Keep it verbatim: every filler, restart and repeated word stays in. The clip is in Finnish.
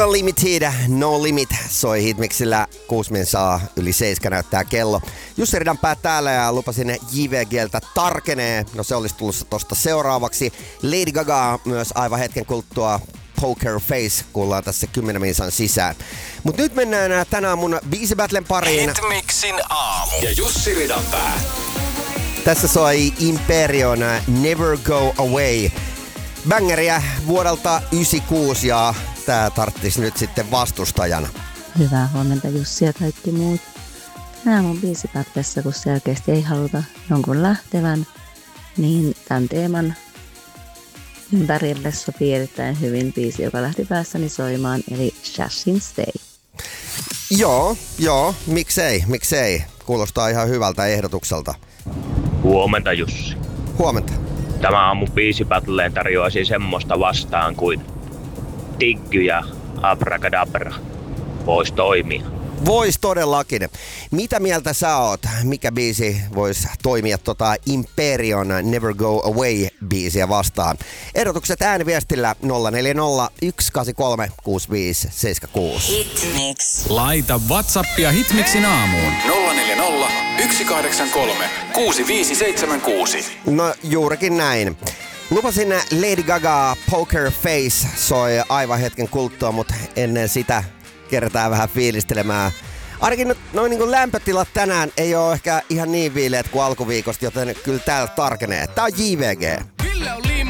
Limited, No Limit soi Hitmixillä. Kuusi min saa, yli seiska näyttää kello. Jussi Ridanpää täällä ja lupasin J V G:ltä tarkenee. No se olisi tullut tosta seuraavaksi. Lady Gaga myös aivan hetken kuluttua. Poker Face kuullaan tässä kymmenen minsan sisään. Mut nyt mennään tänään mun biisibattlen pariin. Hitmixin aamu ja Jussi Ridanpää. Tässä soi Imperion Never Go Away. Bängeriä vuodelta yhdeksänkymmentäkuusi ja tää tarttis nyt sitten vastustajana. Hyvää huomenta Jussi ja kaikki muut. Tänään mun biisipätkässä, kun selkeästi ei haluta jonkun lähtevän, niin tämän teeman ympärille sopii erittäin hyvin biisi, joka lähti päässäni soimaan, eli Shashin Stay. Joo, joo, miksei, miksei. Kuulostaa ihan hyvältä ehdotukselta. Huomenta Jussi. Huomenta. Tämä aamu biisibattleen tarjoaisi semmoista vastaan kuin Tiggy ja Abracadabra. Vois toimia. Vois todellakin. Mitä mieltä sä oot? Mikä biisi vois toimia tota Imperion Never Go Away biisiä vastaan? Ehdotukset ääniviestillä nolla neljä nolla, yksi kahdeksan kolme, kuusi viisi seitsemän kuusi. Hitmix. Laita WhatsAppia Hitmixin aamuun. nolla neljä nolla, yksi kahdeksan kolme, kuusi viisi seitsemän kuusi. No juurikin näin. Lupasin Lady Gaga Poker Face soi aivan hetken kuluttua, mutta ennen sitä kertaa vähän fiilistelemään. Ainakin nyt noin niin kuin lämpötilat tänään ei ole ehkä ihan niin viileät kuin alkuviikosta, joten kyllä täällä tarkenee. Tää on J V G.